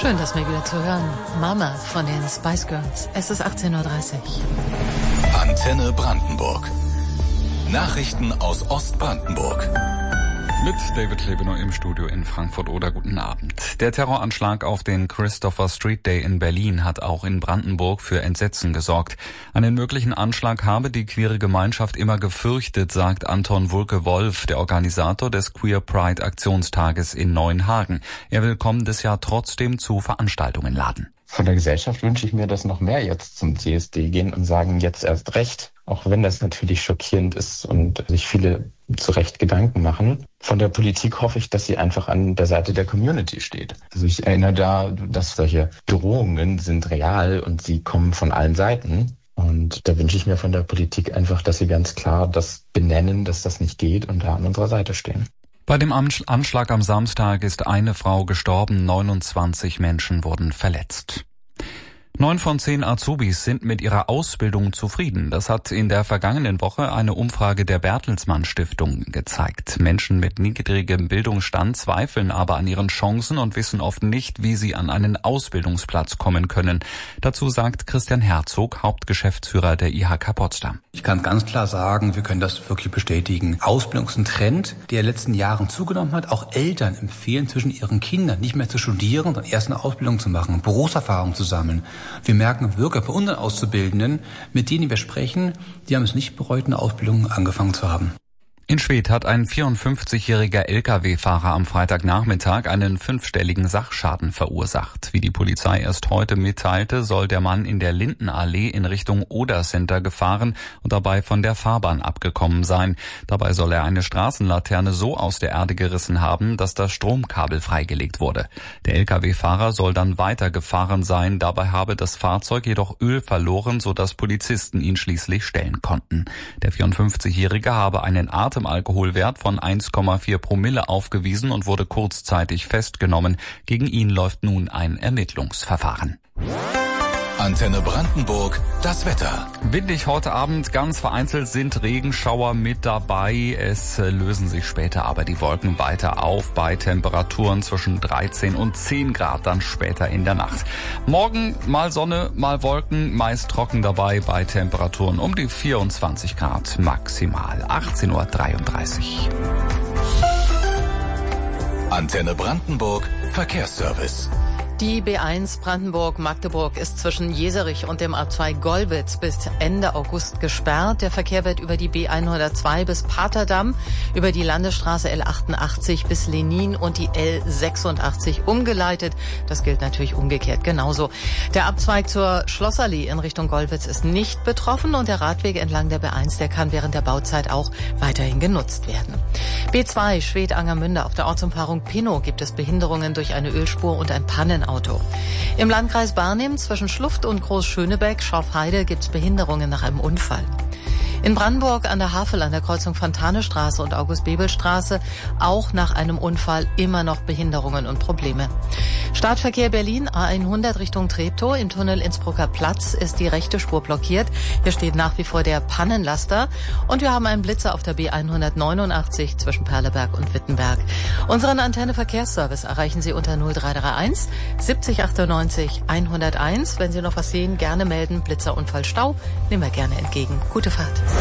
Schön, das mal wieder zu hören. Mama von den Spice Girls. Es ist 18:30 Uhr. Antenne Brandenburg. Nachrichten aus Ostbrandenburg. Mit David Lebenow im Studio in Frankfurt oder guten Abend. Der Terroranschlag auf den Christopher Street Day in Berlin hat auch in Brandenburg für Entsetzen gesorgt. Einen möglichen Anschlag habe die queere Gemeinschaft immer gefürchtet, sagt Anton Wulke-Wolf, der Organisator des Queer Pride Aktionstages in Neuenhagen. Er will kommendes Jahr trotzdem zu Veranstaltungen laden. Von der Gesellschaft wünsche ich mir, dass noch mehr jetzt zum CSD gehen und sagen, jetzt erst recht. Auch wenn das natürlich schockierend ist und sich viele zu Recht Gedanken machen. Von der Politik hoffe ich, dass sie einfach an der Seite der Community steht. Also ich erinnere da, dass solche Drohungen sind real und sie kommen von allen Seiten. Und da wünsche ich mir von der Politik einfach, dass sie ganz klar das benennen, dass das nicht geht und da an unserer Seite stehen. Bei dem Anschlag am Samstag ist eine Frau gestorben, 29 Menschen wurden verletzt. 9 von 10 Azubis sind mit ihrer Ausbildung zufrieden. Das hat in der vergangenen Woche eine Umfrage der Bertelsmann Stiftung gezeigt. Menschen mit niedrigem Bildungsstand zweifeln aber an ihren Chancen und wissen oft nicht, wie sie an einen Ausbildungsplatz kommen können. Dazu sagt Christian Herzog, Hauptgeschäftsführer der IHK Potsdam. Ich kann ganz klar sagen, wir können das wirklich bestätigen. Ausbildung ist ein Trend, der in den letzten Jahren zugenommen hat. Auch Eltern empfehlen zwischen ihren Kindern nicht mehr zu studieren, sondern erst eine Ausbildung zu machen, Berufserfahrung zu sammeln. Wir merken wirklich bei unseren Auszubildenden, mit denen wir sprechen, die haben es nicht bereut, eine Ausbildung angefangen zu haben. In Schwedt hat ein 54-jähriger Lkw-Fahrer am Freitagnachmittag einen 5-stelligen Sachschaden verursacht. Wie die Polizei erst heute mitteilte, soll der Mann in der Lindenallee in Richtung Oder-Center gefahren und dabei von der Fahrbahn abgekommen sein. Dabei soll er eine Straßenlaterne so aus der Erde gerissen haben, dass das Stromkabel freigelegt wurde. Der Lkw-Fahrer soll dann weitergefahren sein. Dabei habe das Fahrzeug jedoch Öl verloren, sodass Polizisten ihn schließlich stellen konnten. Der 54-jährige habe einen Atemalkoholwert von 1,4 Promille aufgewiesen und wurde kurzzeitig festgenommen. Gegen ihn läuft nun ein Ermittlungsverfahren. Antenne Brandenburg, das Wetter. Windig heute Abend, ganz vereinzelt sind Regenschauer mit dabei. Es lösen sich später aber die Wolken weiter auf bei Temperaturen zwischen 13 und 10 Grad dann später in der Nacht. Morgen mal Sonne, mal Wolken, meist trocken dabei bei Temperaturen um die 24 Grad maximal. 18:33 Uhr. Antenne Brandenburg, Verkehrsservice. Die B1 Brandenburg-Magdeburg ist zwischen Jeserich und dem A2 Gollwitz bis Ende August gesperrt. Der Verkehr wird über die B102 bis Paterdamm, über die Landesstraße L88 bis Lenin und die L86 umgeleitet. Das gilt natürlich umgekehrt genauso. Der Abzweig zur Schlossallee in Richtung Gollwitz ist nicht betroffen und der Radweg entlang der B1, der kann während der Bauzeit auch weiterhin genutzt werden. B2 Schwedt-Angermünde auf der Ortsumfahrung Pinnow gibt es Behinderungen durch eine Ölspur und ein Pannenauto. Im Landkreis Barnim zwischen Schluft und Großschönebeck, Schorfheide gibt es Behinderungen nach einem Unfall. In Brandenburg an der Havel an der Kreuzung Fontane-Straße und August-Bebel-Straße auch nach einem Unfall immer noch Behinderungen und Probleme. Startverkehr Berlin A100 Richtung Treptow. Im Tunnel Innsbrucker Platz ist die rechte Spur blockiert. Hier steht nach wie vor der Pannenlaster. Und wir haben einen Blitzer auf der B189 zwischen Perleberg und Wittenberg. Unseren Antenne-Verkehrsservice erreichen Sie unter 0331 70 98 101. Wenn Sie noch was sehen, gerne melden. Blitzerunfall Stau nehmen wir gerne entgegen. Gute Fahrt.